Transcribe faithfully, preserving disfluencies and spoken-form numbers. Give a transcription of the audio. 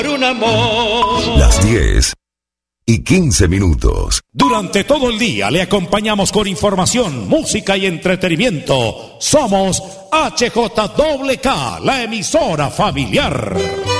Un amor. Las diez y quince minutos. Durante todo el día le acompañamos con información, música y entretenimiento. Somos H J K K, la emisora familiar.